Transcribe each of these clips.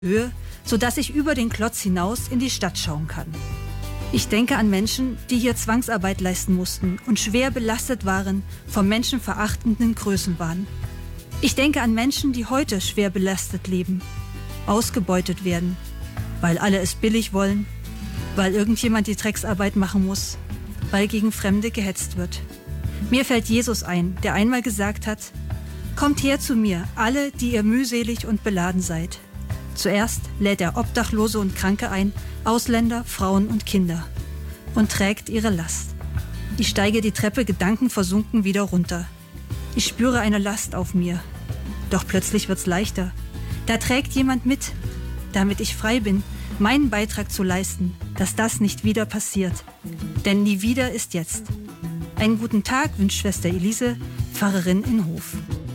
Höhe, sodass ich über den Klotz hinaus in die Stadt schauen kann. Ich denke an Menschen, die hier Zwangsarbeit leisten mussten und schwer belastet waren vom menschenverachtenden Größenwahn. Ich denke an Menschen, die heute schwer belastet leben, ausgebeutet werden, weil alle es billig wollen, weil irgendjemand die Drecksarbeit machen muss, weil gegen Fremde gehetzt wird. Mir fällt Jesus ein, der einmal gesagt hat: Kommt her zu mir, alle, die ihr mühselig und beladen seid. Zuerst lädt er Obdachlose und Kranke ein, Ausländer, Frauen und Kinder und trägt ihre Last. Ich steige die Treppe gedankenversunken wieder runter. Ich spüre eine Last auf mir. Doch plötzlich wird's leichter. Da trägt jemand mit, damit ich frei bin, meinen Beitrag zu leisten, dass das nicht wieder passiert. Denn nie wieder ist jetzt. Einen guten Tag wünscht Schwester Elise, Pfarrerin in Hof.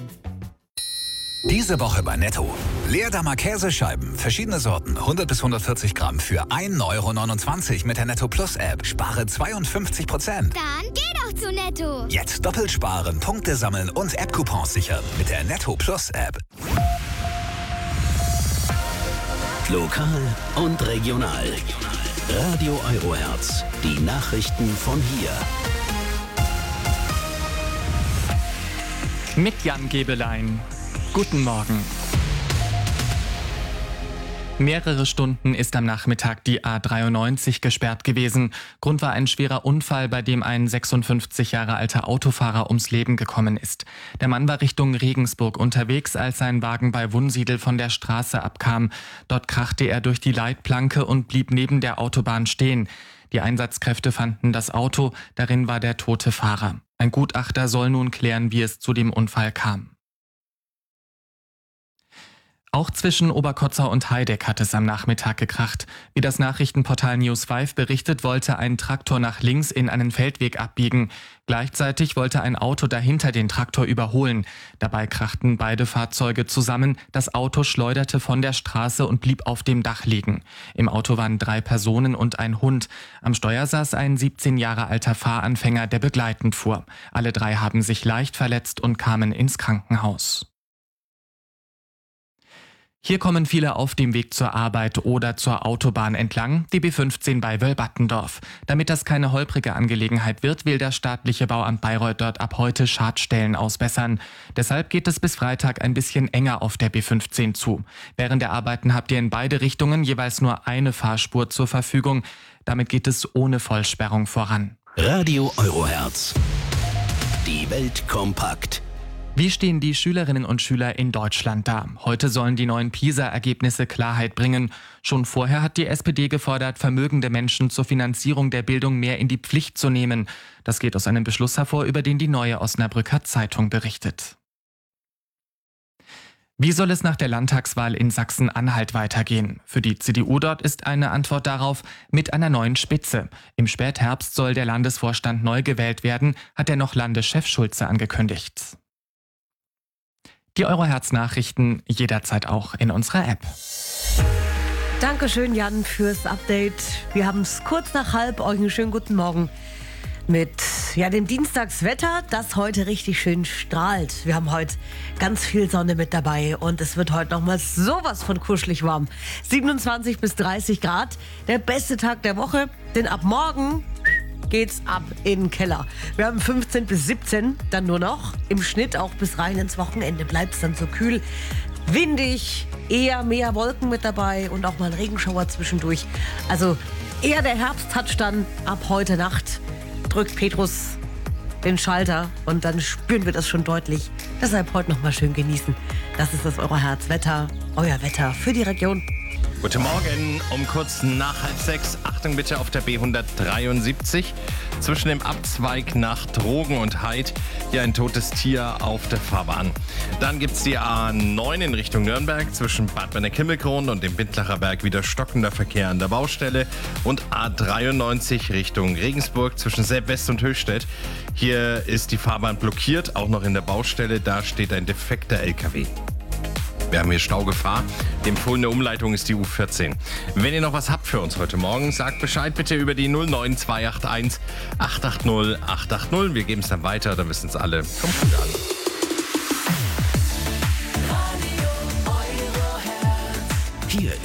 Diese Woche bei Netto. Leerdammer Käsescheiben, verschiedene Sorten, 100 bis 140 Gramm für 1,29 € mit der Netto Plus App. Spare 52%. Dann geh doch zu Netto. Jetzt doppelt sparen, Punkte sammeln und App-Coupons sichern mit der Netto Plus App. Lokal und regional. Radio Eurohertz. Die Nachrichten von hier. Mit Jan Gebelein. Guten Morgen. Mehrere Stunden ist am Nachmittag die A93 gesperrt gewesen. Grund war ein schwerer Unfall, bei dem ein 56 Jahre alter Autofahrer ums Leben gekommen ist. Der Mann war Richtung Regensburg unterwegs, als sein Wagen bei Wunsiedel von der Straße abkam. Dort krachte er durch die Leitplanke und blieb neben der Autobahn stehen. Die Einsatzkräfte fanden das Auto, darin war der tote Fahrer. Ein Gutachter soll nun klären, wie es zu dem Unfall kam. Auch zwischen Oberkotzau und Heideck hat es am Nachmittag gekracht. Wie das Nachrichtenportal News 5 berichtet, wollte ein Traktor nach links in einen Feldweg abbiegen. Gleichzeitig wollte ein Auto dahinter den Traktor überholen. Dabei krachten beide Fahrzeuge zusammen. Das Auto schleuderte von der Straße und blieb auf dem Dach liegen. Im Auto waren 3 Personen und ein Hund. Am Steuer saß ein 17 Jahre alter Fahranfänger, der begleitend fuhr. Alle 3 haben sich leicht verletzt und kamen ins Krankenhaus. Hier kommen viele auf dem Weg zur Arbeit oder zur Autobahn entlang, die B15 bei Wöllbattendorf. Damit das keine holprige Angelegenheit wird, will das staatliche Bauamt Bayreuth dort ab heute Schadstellen ausbessern. Deshalb geht es bis Freitag ein bisschen enger auf der B15 zu. Während der Arbeiten habt ihr in beide Richtungen jeweils nur eine Fahrspur zur Verfügung. Damit geht es ohne Vollsperrung voran. Radio Eurohertz. Die Welt kompakt. Wie stehen die Schülerinnen und Schüler in Deutschland da? Heute sollen die neuen PISA-Ergebnisse Klarheit bringen. Schon vorher hat die SPD gefordert, vermögende Menschen zur Finanzierung der Bildung mehr in die Pflicht zu nehmen. Das geht aus einem Beschluss hervor, über den die Neue Osnabrücker Zeitung berichtet. Wie soll es nach der Landtagswahl in Sachsen-Anhalt weitergehen? Für die CDU dort ist eine Antwort darauf mit einer neuen Spitze. Im Spätherbst soll der Landesvorstand neu gewählt werden, hat der noch Landeschef Schulze angekündigt. Die Eurohertz-Nachrichten jederzeit auch in unserer App. Dankeschön, Jan, fürs Update. Wir haben es kurz nach 12:30. Euch einen schönen guten Morgen mit dem Dienstagswetter, das heute richtig schön strahlt. Wir haben heute ganz viel Sonne mit dabei und es wird heute nochmal sowas von kuschelig warm. 27 bis 30 Grad, der beste Tag der Woche, denn ab morgen geht's ab in den Keller. Wir haben 15 bis 17 dann nur noch. Im Schnitt auch bis rein ins Wochenende bleibt es dann so kühl. Windig, eher mehr Wolken mit dabei und auch mal ein Regenschauer zwischendurch. Also eher der Herbst-Touch dann ab heute Nacht. Drückt Petrus den Schalter und dann spüren wir das schon deutlich. Deshalb heute noch mal schön genießen. Das ist das Eurohertz-Wetter, euer Wetter für die Region. Guten Morgen, um kurz nach 5:30. Achtung bitte auf der B173. Zwischen dem Abzweig nach Drogen und Heid hier ein totes Tier auf der Fahrbahn. Dann gibt es die A9 in Richtung Nürnberg. Zwischen Bad Berneck-Himmelkron und dem Bindlacher Berg wieder stockender Verkehr an der Baustelle. Und A93 Richtung Regensburg zwischen Selb-West und Höchstädt. Hier ist die Fahrbahn blockiert, auch noch in der Baustelle. Da steht ein defekter LKW. Wir haben hier Staugefahr. Die empfohlene Umleitung ist die U14. Wenn ihr noch was habt für uns heute Morgen, sagt Bescheid bitte über die 09281 880 880. Wir geben es dann weiter, dann wissen es alle. Kommt gut an. Hier